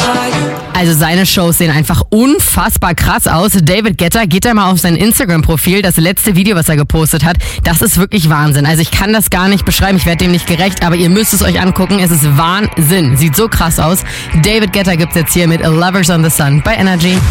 Also seine Shows sehen einfach unfassbar krass aus. David Guetta, geht da mal auf sein Instagram-Profil. Das letzte Video, was er gepostet hat, das ist wirklich Wahnsinn. Also ich kann das gar nicht beschreiben, ich werde dem nicht gerecht, aber ihr müsst es euch angucken. Es ist Wahnsinn. Sieht so krass aus. David Guetta gibt's jetzt hier mit Lovers on the Sun bei Energy.